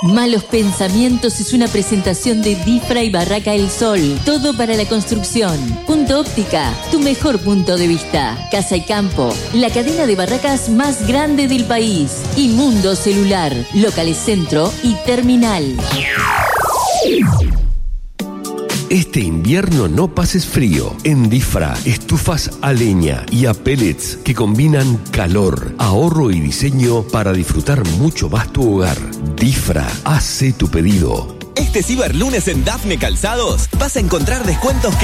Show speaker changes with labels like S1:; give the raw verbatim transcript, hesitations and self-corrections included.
S1: Malos Pensamientos es una presentación de Difra y Barraca El Sol. Todo para la construcción. Punto Óptica, tu mejor punto de vista. Casa y Campo, la cadena de barracas más grande del país. Y Mundo Celular, locales Centro y Terminal.
S2: Este invierno no pases frío. En Difra, estufas a leña y a pellets que combinan calor, ahorro y diseño para disfrutar mucho más tu hogar. Difra, hace tu pedido.
S3: Este ciberlunes en Dafne Calzados vas a encontrar descuentos que